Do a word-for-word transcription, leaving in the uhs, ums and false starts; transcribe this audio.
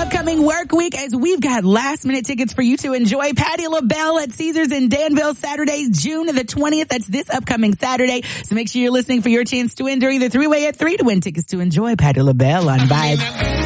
upcoming work week as we've got last minute tickets for you to enjoy Patti LaBelle at Caesars in Danville Saturday, June the twentieth. That's this upcoming Saturday. So make sure you're listening for your chance to win during the three-way at three to win tickets to enjoy Patti LaBelle on Vibe.